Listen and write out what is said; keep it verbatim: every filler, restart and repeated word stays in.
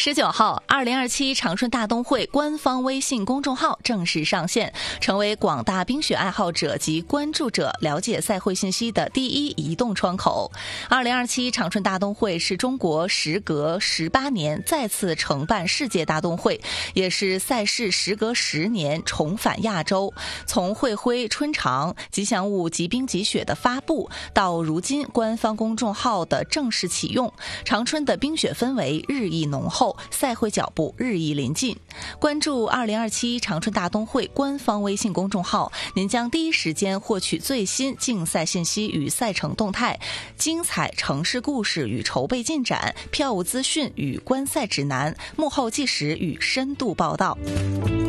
十九号，二零二七长春大冬会官方微信公众号正式上线，成为广大冰雪爱好者及关注者了解赛会信息的第一移动窗口。二零二七长春大冬会是中国时隔十八年再次承办世界大冬会，也是赛事时隔十年重返亚洲。从会徽、春长、吉祥物极冰极雪的发布，到如今官方公众号的正式启用，长春的冰雪氛围日益浓厚，赛会脚步日益临近。关注二零二七长春大冬会官方微信公众号，您将第一时间获取最新竞赛信息与赛程动态、精彩城市故事与筹备进展、票务资讯与观赛指南、幕后纪实与深度报道。